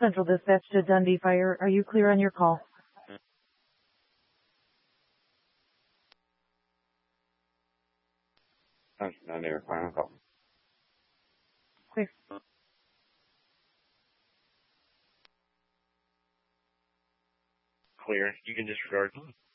Central Dispatch to Dundee Fire. Are you clear on your call? Dundee Fire call. Clear. Clear. You can disregard.